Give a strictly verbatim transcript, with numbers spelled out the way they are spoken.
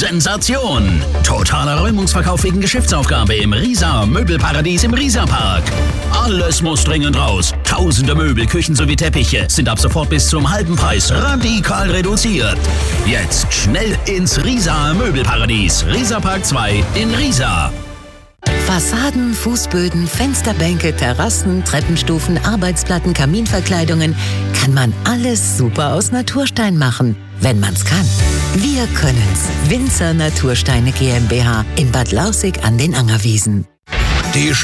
Sensation! Totaler Räumungsverkauf wegen Geschäftsaufgabe im Riesa Möbelparadies im Riesa-Park. Alles muss dringend raus. Tausende Möbel, Küchen sowie Teppiche sind ab sofort bis zum halben Preis radikal reduziert. Jetzt schnell ins Riesa Möbelparadies. Riesa-Park zwei in Riesa. Fassaden, Fußböden, Fensterbänke, Terrassen, Treppenstufen, Arbeitsplatten, Kaminverkleidungen. Kann man alles super aus Naturstein machen, wenn man's kann. Wir können's. Winzer Natursteine GmbH in Bad Lausick an den Angerwiesen. Die